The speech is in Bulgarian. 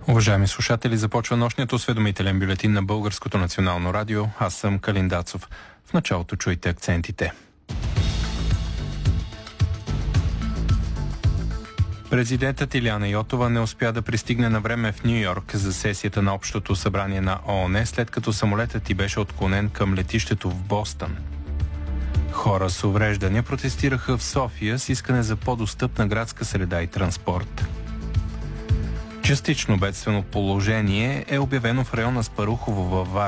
Уважаеми слушатели, започва нощният осведомителен бюлетин на Българското национално радио. Аз съм Калин Дацов. В началото чуйте акцентите. Президентът Илияна Йотова не успя да пристигне на време в Ню Йорк за сесията на Общото събрание на ООН, след като самолетът й беше отклонен към летището в Бостън. Хора с увреждания протестираха в София с искане за по-достъпна градска среда и транспорт. Частично бедствено положение е обявено в района Спарухово във Варна.